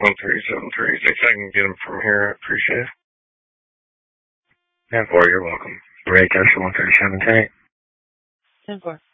1373. If I can get them from here, I appreciate it. 10-4, you're welcome. Ray, Tesla 137, 10-4.